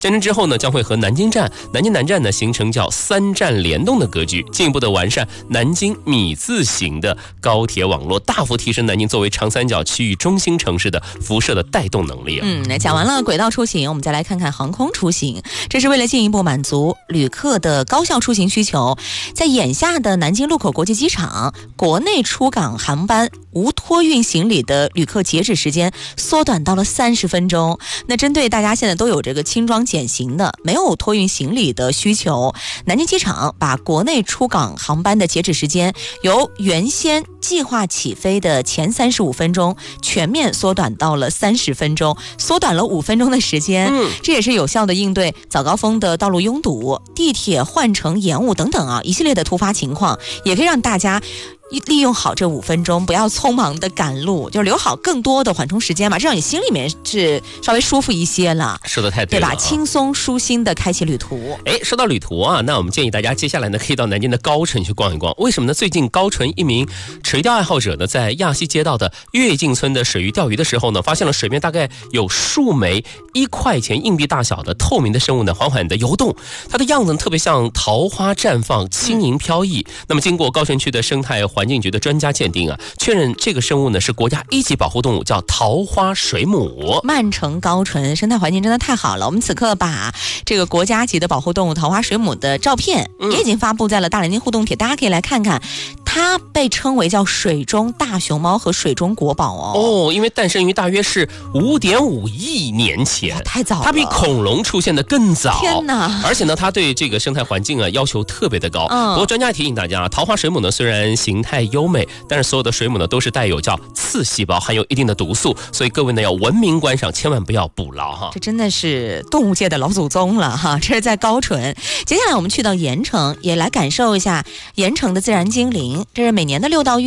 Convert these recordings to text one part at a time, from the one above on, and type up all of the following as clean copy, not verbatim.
建成之后呢，将会和南京站、南京南站呢形成叫3站联动的格局，进一步的完善南京米字形的高铁网络，大幅提升南京作为长三角区域中心城市的辐射的带动能力啊。 那讲完了轨道出行，我们再来看看航空出行。这是为了进一步满足旅客的高效出行需求，在眼下的南京禄口国际机场，国内出港航班无托运行李的旅客截止时间缩短到了30分钟。那针对大家现在都有这个轻装简行的没有托运行李的需求，南京机场把国内出港航班的截止时间由原先计划起飞的前35分钟全面缩短到了30分钟，缩短了5分钟的时间。这也是有效的应对早高峰的道路拥堵、地铁换乘延误等等一系列的突发情况，也可以让大家利用好这5分钟，不要匆忙的赶路，就留好更多的缓冲时间嘛，这样你心里面是稍微舒服一些了。 说的太对了， 对吧？轻松舒心的开启旅途。 说到旅途啊，那我们建议大家接下来呢，可以到南京的高淳去逛一逛。为什么呢？最近高淳一名垂钓爱好者呢，在亚西街道的跃进村的水域钓鱼的时候呢，发现了水面大概有数枚1块钱硬币大小的透明的生物呢，缓缓的游动，它的样子特别像桃花绽放，轻盈飘逸。那么经过高淳区的生态环境局的专家鉴定啊，确认这个生物呢是国家1级保护动物，叫桃花水母。 曼城高淳生态环境真的太好了，我们此刻把这个国家级的保护动物桃花水母的照片也已经发布在了大南京互动帖，大家可以来看看。它被称为叫水中大熊猫和水中国宝因为诞生于大约是5.5亿年前， 太早了， 它比恐龙出现的更早。 天哪！ 而且呢，它对这个生态环境要求特别的高。不过专家提醒大家，桃花水母呢虽然形态优美，但是所有的水母呢都是带有叫刺细胞，含有一定的毒素，所以各位呢要文明观赏，千万不要捕捞哈。 这真的是动物界的老祖宗了哈。这是在高淳，接下来我们去到盐城，也来感受一下盐城的自然精灵。这是每年的6到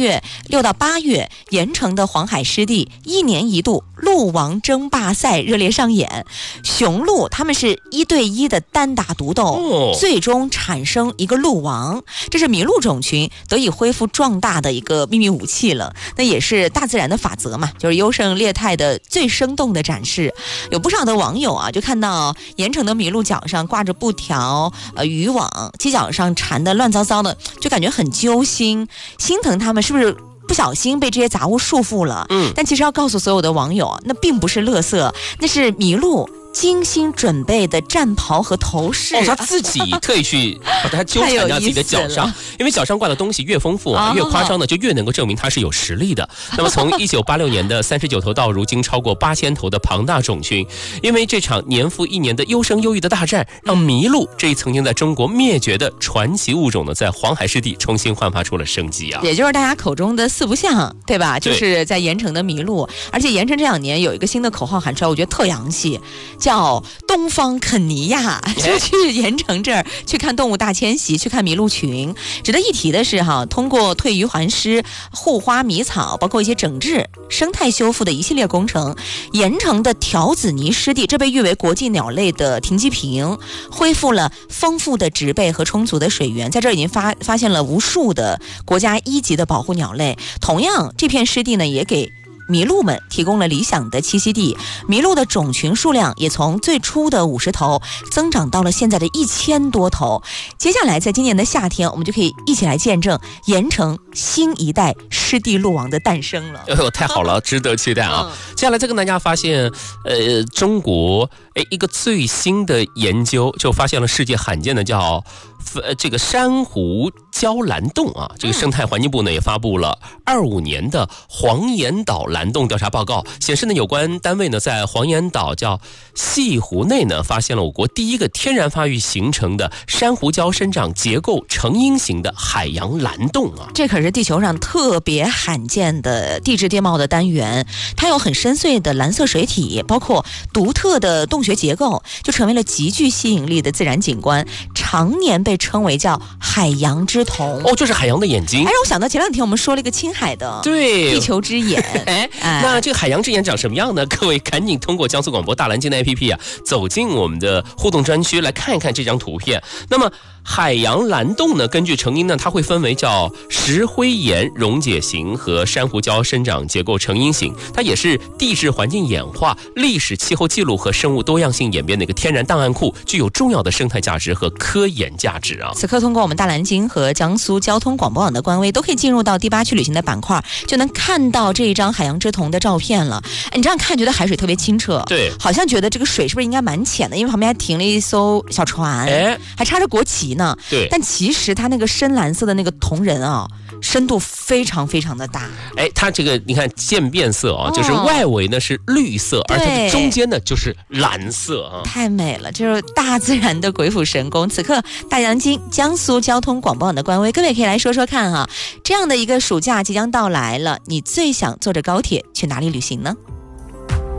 8月，盐城的黄海湿地1年1度鹿王争霸赛热烈上演。雄鹿他们是1对1的单打独斗，最终产生一个鹿王。这是麋鹿种群得以恢复壮大的一个秘密武器了。那也是大自然的法则嘛，就是优胜劣汰的最生动的展示。有不少的网友就看到盐城的麋鹿脚上挂着布条渔网，犄角上缠得乱糟糟的，就感觉很揪心，心疼他们是不是不小心被这些杂物束缚了。但其实要告诉所有的网友，那并不是垃圾，那是麋鹿精心准备的战袍和头饰。 他自己特意去把它纠缠到自己的脚上，因为脚上挂的东西越丰富越夸张呢，就越能够证明它是有实力的。那么从1986年的39头到如今超过8000头的庞大种群，因为这场年复一年的优生优育的大战，让麋鹿这一曾经在中国灭绝的传奇物种呢，在黄海湿地重新焕发出了生机啊！ 也就是大家口中的4不像，对吧？就是在盐城的麋鹿，而且盐城这2年有一个新的口号喊出来，我觉得特洋气，叫东方肯尼亚，就去盐城这儿去看动物大迁徙，去看麋鹿群。值得一提的是通过退鱼还施、护花迷草，包括一些整治、生态修复的一系列工程，盐城的条子泥湿地，这被誉为国际鸟类的停机坪，恢复了丰富的植被和充足的水源，在这儿已经发现了无数的国家1级的保护鸟类。同样，这片湿地呢，也给麋鹿们提供了理想的栖息地，麋鹿的种群数量也从最初的50头增长到了现在的1000多头。接下来在今年的夏天，我们就可以一起来见证盐城新一代湿地鹿王的诞生了。 太好了，值得期待啊！接下来再跟大家发现中国一个最新的研究，就发现了世界罕见的叫这个珊瑚礁蓝洞啊，这个生态环境部呢也发布了25年的黄岩岛蓝洞调查报告，显示呢有关单位呢在黄岩岛叫西湖内呢发现了我国第一个天然发育形成的珊瑚礁生长结构成因型的海洋蓝洞啊。 这可是地球上特别罕见的地质地貌的单元，它有很深邃的蓝色水体，包括独特的洞穴结构，就成为了极具吸引力的自然景观，常年被被称为叫海洋之瞳。 哦，就是海洋的眼睛。 让我想到前2天我们说了一个青海的对地球之眼。 那这个海洋之眼长什么样呢？各位赶紧通过江苏广播大蓝鲸的 APP 走进我们的互动专区来看一看这张图片。那么海洋蓝洞呢，根据成因呢，它会分为叫石灰岩溶解型和珊瑚礁生长结构成因型，它也是地质环境演化、历史气候记录和生物多样性演变的一个天然档案库，具有重要的生态价值和科研价值啊。 此刻通过我们大蓝鲸和江苏交通广播网的官微，都可以进入到第8区旅行的板块，就能看到这一张海洋之瞳的照片了。你这样看觉得海水特别清澈， 对， 好像觉得这个水是不是应该蛮浅的，因为旁边还停了一艘小船，还插着国旗呢。 对， 但其实它那个深蓝色的那个瞳仁啊，深度非常非常的大。 它这个你看渐变色啊，就是外围呢是绿色，而它的中间呢就是蓝色啊， 太美了，就是大自然的鬼斧神工。此刻大蓝鲸江苏交通广播网的官微，各位可以来说说看哈，这样的一个暑假即将到来了，你最想坐着高铁去哪里旅行呢？